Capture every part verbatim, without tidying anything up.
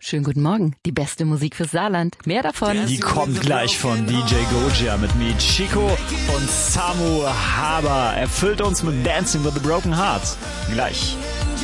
Schönen guten Morgen. Die beste Musik fürs Saarland. Mehr davon. Die kommt gleich von D J Gojia mit mir. Chico und Samu Haber erfüllt uns mit Dancing with a Broken Heart. Gleich.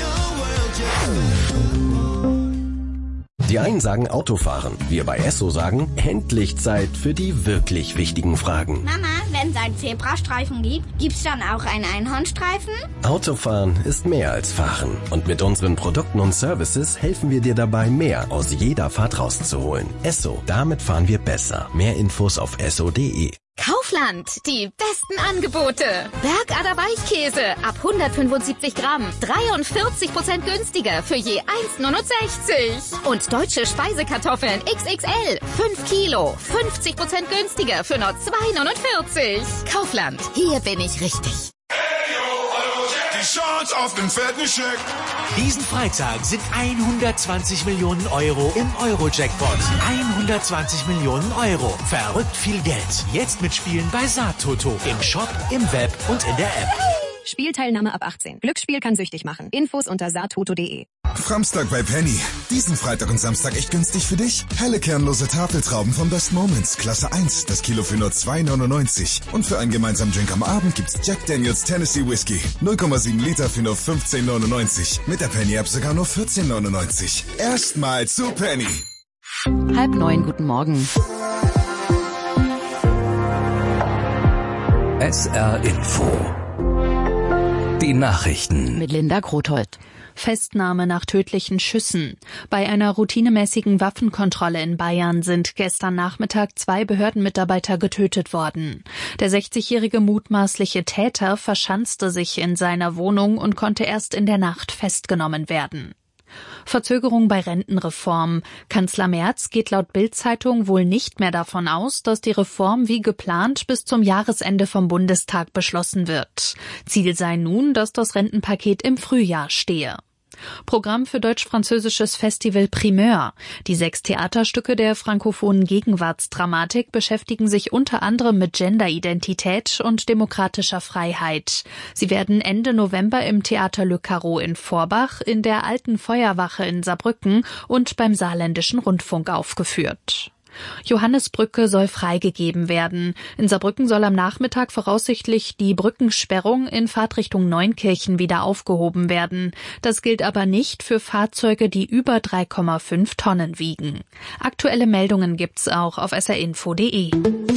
Die einen sagen Autofahren, wir bei Esso sagen, endlich Zeit für die wirklich wichtigen Fragen. Mama, wenn es einen Zebrastreifen gibt, gibt's dann auch einen Einhornstreifen? Autofahren ist mehr als Fahren. Und mit unseren Produkten und Services helfen wir dir dabei, mehr aus jeder Fahrt rauszuholen. Esso, damit fahren wir besser. Mehr Infos auf esso punkt de. Kaufland, die besten Angebote. Bergader Weichkäse ab hundertfünfundsiebzig Gramm, dreiundvierzig Prozent günstiger für je eins Komma neunundsechzig. Und deutsche Speisekartoffeln X X L, fünf Kilo, fünfzig Prozent günstiger für nur zwei Komma neunundvierzig. Kaufland, hier bin ich richtig. Die Chance auf den fetten Scheck. Diesen Freitag sind hundertzwanzig Millionen Euro im Euro-Jackpot. hundertzwanzig Millionen Euro. Verrückt viel Geld. Jetzt mitspielen bei Saattoto. Im Shop, im Web und in der App. Spielteilnahme ab achtzehn. Glücksspiel kann süchtig machen. Infos unter saattoto punkt de. Framstag bei Penny. Diesen Freitag und Samstag echt günstig für dich. Helle kernlose Tafeltrauben von Best Moments. Klasse eins. Das Kilo für nur zwei Komma neunundneunzig. Und für einen gemeinsamen Drink am Abend gibt's Jack Daniels Tennessee Whiskey. null Komma sieben Liter für nur fünfzehn Komma neunundneunzig. Mit der Penny-App sogar nur vierzehn Komma neunundneunzig. Erstmal zu Penny. Halb neun, guten Morgen. S R Info. Die Nachrichten. Mit Linda Grothold. Festnahme nach tödlichen Schüssen. Bei einer routinemäßigen Waffenkontrolle in Bayern sind gestern Nachmittag zwei Behördenmitarbeiter getötet worden. Der sechzigjährige mutmaßliche Täter verschanzte sich in seiner Wohnung und konnte erst in der Nacht festgenommen werden. Verzögerung bei Rentenreform. Kanzler Merz geht laut Bild-Zeitung wohl nicht mehr davon aus, dass die Reform wie geplant bis zum Jahresende vom Bundestag beschlossen wird. Ziel sei nun, dass das Rentenpaket im Frühjahr stehe. Programm für deutsch-französisches Festival Primeur. Die sechs Theaterstücke der frankophonen Gegenwartsdramatik beschäftigen sich unter anderem mit Genderidentität und demokratischer Freiheit. Sie werden Ende November im Theater Le Carreau in Forbach, in der Alten Feuerwache in Saarbrücken und beim Saarländischen Rundfunk aufgeführt. Johannesbrücke soll freigegeben werden. In Saarbrücken soll am Nachmittag voraussichtlich die Brückensperrung in Fahrtrichtung Neunkirchen wieder aufgehoben werden. Das gilt aber nicht für Fahrzeuge, die über drei Komma fünf Tonnen wiegen. Aktuelle Meldungen gibt's auch auf s r info punkt de.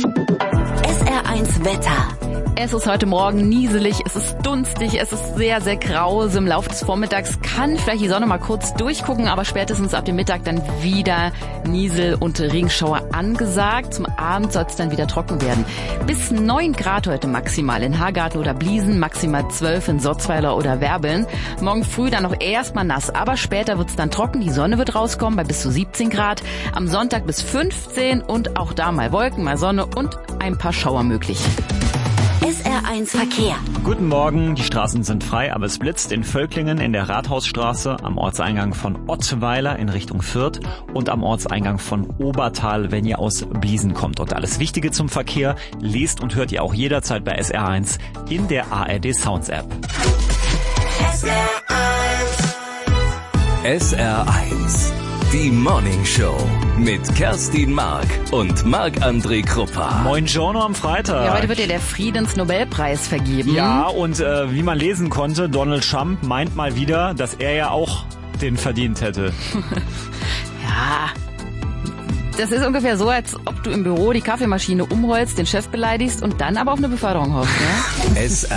S R eins Wetter. Es ist heute Morgen nieselig, es ist dunstig, es ist sehr, sehr grau. Im Laufe des Vormittags kann vielleicht die Sonne mal kurz durchgucken, aber spätestens ab dem Mittag dann wieder Niesel- und Regenschauer angesagt. Zum Abend soll es dann wieder trocken werden. Bis neun Grad heute maximal in Hagarten oder Bliesen, maximal zwölf in Sotzweiler oder Werbeln. Morgen früh dann noch erstmal nass, aber später wird es dann trocken. Die Sonne wird rauskommen bei bis zu siebzehn Grad. Am Sonntag bis fünfzehn und auch da mal Wolken, mal Sonne und ein paar Schauer möglich. S R eins Verkehr. Guten Morgen, die Straßen sind frei, aber es blitzt in Völklingen in der Rathausstraße, am Ortseingang von Ottweiler in Richtung Fürth und am Ortseingang von Obertal, wenn ihr aus Bliesen kommt. Und alles Wichtige zum Verkehr lest und hört ihr auch jederzeit bei S R eins in der A R D Sounds App. S R eins. S R eins. Die Morning Show mit Kerstin Mark und Marc-André Kruppa. Moin Giorno am Freitag. Ja, heute wird ja der Friedensnobelpreis vergeben. Ja, und äh, wie man lesen konnte, Donald Trump meint mal wieder, dass er ja auch den verdient hätte. Ja, das ist ungefähr so, als ob du im Büro die Kaffeemaschine umholst, den Chef beleidigst und dann aber auf eine Beförderung hoffst, ne?